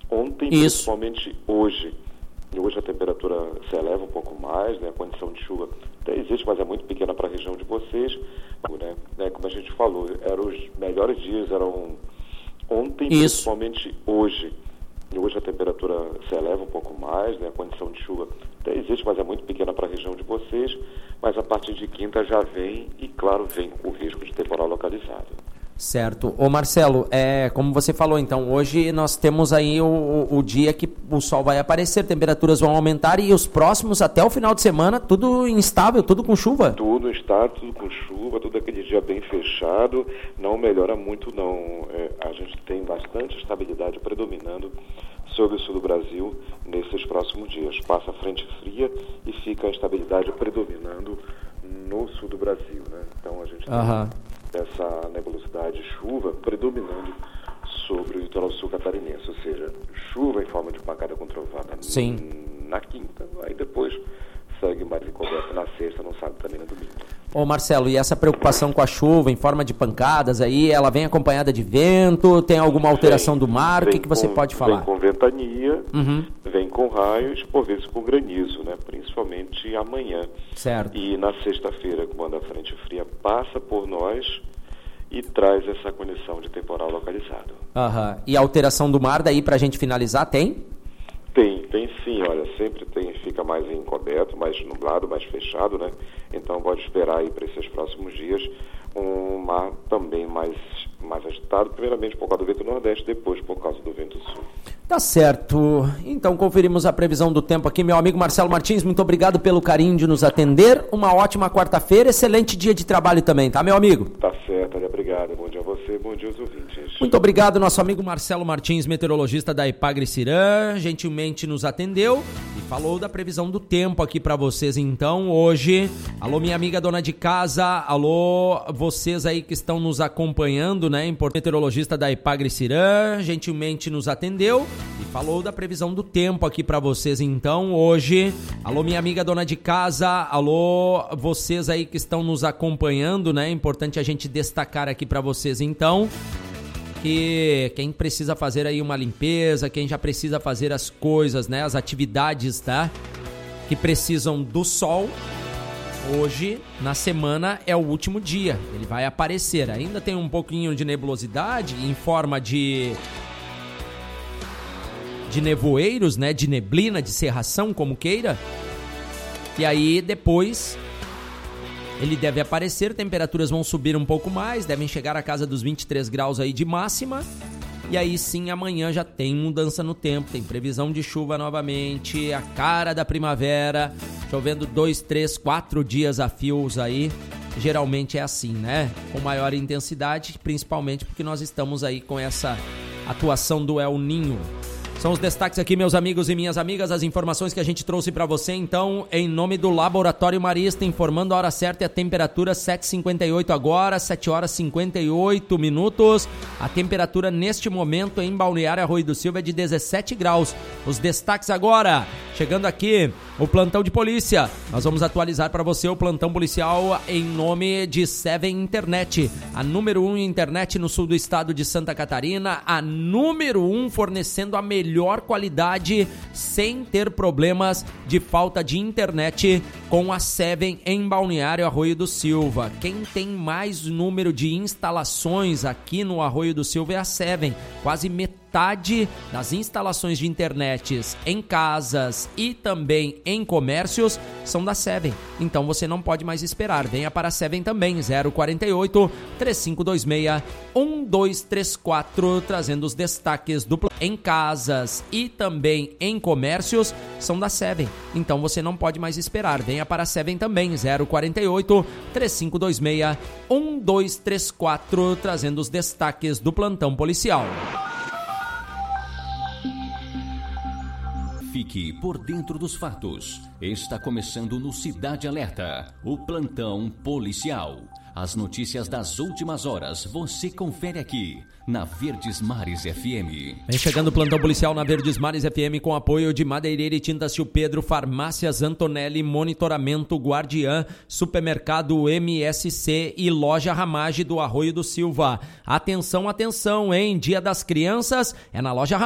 Ontem, Isso. principalmente hoje. E hoje a temperatura se eleva um pouco mais, né? A condição de chuva até existe, mas é muito pequena para a região de vocês. Né? Como a gente falou, os melhores dias eram ontem, Isso. principalmente hoje. E hoje a temperatura se eleva um pouco mais, né? A condição de chuva até existe, mas é muito pequena para a região de vocês. Mas a partir de quinta já vem, e claro, vem o risco de temporal localizado. Certo. Ô Marcelo, como você falou, então, hoje nós temos aí o dia que o sol vai aparecer, temperaturas vão aumentar e os próximos, até o final de semana, tudo instável, tudo com chuva? Tudo instável, tudo com chuva, tudo aquele dia bem fechado, não melhora muito não. A gente tem bastante estabilidade predominando sobre o sul do Brasil nesses próximos dias. Passa a frente fria e fica a instabilidade predominando no sul do Brasil, né? Então a gente tem essa nebulosidade de chuva predominando sobre o litoral sul catarinense, ou seja, chuva em forma de pancada com trovada na quinta, aí depois segue mais encoberto na sexta, no sábado também na domingo. Ô Marcelo, e essa preocupação com a chuva em forma de pancadas aí, ela vem acompanhada de vento, tem alguma alteração do mar, o que você pode falar? Vem com ventania, vem com raios, por vezes com granizo, né? Principalmente amanhã. Certo. E na sexta-feira, quando a frente fria passa por nós e traz essa condição de temporal localizado. E a alteração do mar, daí pra gente finalizar, tem? Tem sim, olha, sempre fica mais encoberto, mais nublado, mais fechado, né? Então pode esperar aí para esses próximos dias um mar também mais agitado, primeiramente por causa do vento nordeste, depois por causa do vento sul. Tá certo. Então conferimos a previsão do tempo aqui. Meu amigo Marcelo Martins, muito obrigado pelo carinho de nos atender. Uma ótima quarta-feira, excelente dia de trabalho também, tá, meu amigo? Tá certo, obrigado. Bom dia a você, bom dia aos ouvintes. Muito obrigado, nosso amigo Marcelo Martins, meteorologista da Ipagre-Cirã, gentilmente nos atendeu e falou da previsão do tempo aqui para vocês. Então, hoje, alô minha amiga dona de casa, alô vocês aí que estão nos acompanhando, né? Meteorologista da Ipagre-Cirã, gentilmente nos atendeu e falou da previsão do tempo aqui para vocês. Então, hoje, alô minha amiga dona de casa, alô vocês aí que estão nos acompanhando, né? É importante a gente destacar aqui para vocês, então, que quem precisa fazer aí uma limpeza, quem já precisa fazer as coisas, né? As atividades, tá? Que precisam do sol, hoje, na semana, é o último dia. Ele vai aparecer. Ainda tem um pouquinho de nebulosidade em forma de nevoeiros, né? De neblina, de cerração, como queira. E aí, depois, ele deve aparecer, temperaturas vão subir um pouco mais, devem chegar à casa dos 23 graus aí de máxima. E aí sim, amanhã já tem mudança no tempo, tem previsão de chuva novamente, a cara da primavera, chovendo 2, 3, 4 dias a fios aí. Geralmente é assim, né? Com maior intensidade, principalmente porque nós estamos aí com essa atuação do El Ninho. São os destaques aqui, meus amigos e minhas amigas, as informações que a gente trouxe para você. Então, em nome do Laboratório Marista, informando a hora certa e a temperatura 7h58 agora, 7h58. A temperatura neste momento em Balneário Arroio do Silva é de 17 graus. Os destaques agora, chegando aqui, o plantão de polícia. Nós vamos atualizar para você o plantão policial em nome de Seven Internet. A número 1 internet no sul do estado de Santa Catarina. A número 1 fornecendo a melhor qualidade sem ter problemas de falta de internet com a Seven em Balneário Arroio do Silva. Quem tem mais número de instalações aqui no Arroio do Silva é a Seven. Quase metade das instalações de internet em casas e também em comércios são da Seven. Então você não pode mais esperar. Venha para a Seven também, 048 3526 1234, trazendo os destaques do em casas e também em comércios são da Seven. Então você não pode mais esperar. Venha para a Seven também, 048 3526 1234, trazendo os destaques do plantão policial. Fique por dentro dos fatos. Está começando no Cidade Alerta, o plantão policial. As notícias das últimas horas você confere aqui na Verdes Mares FM. Vem chegando o plantão policial na Verdes Mares FM com apoio de Madeireira e Tintas Tio Pedro, Farmácias Antonelli, Monitoramento Guardiã, Supermercado MSC e Loja Ramage do Arroio do Silva. Atenção, atenção, hein? Dia das Crianças é na Loja Ramage.